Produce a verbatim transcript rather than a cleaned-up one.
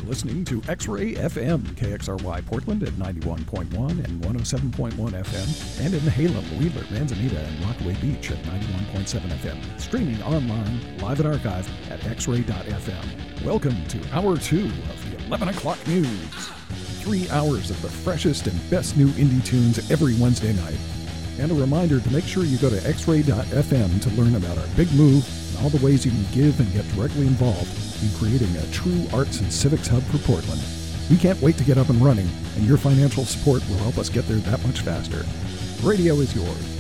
listening to X-Ray F M, K X R Y Portland at ninety-one point one and one oh seven point one F M, and in Halem, Wheeler, Manzanita, and Rockaway Beach at ninety-one point seven F M. Streaming online, live and archived at x ray dot f m. Welcome to Hour two of the eleven o'clock news. Three hours of the freshest and best new indie tunes every Wednesday night. And a reminder to make sure you go to x ray dot f m to learn about our big move and all the ways you can give and get directly involved in creating a true arts and civics hub for Portland. We can't wait to get up and running, and your financial support will help us get there that much faster. Radio is yours.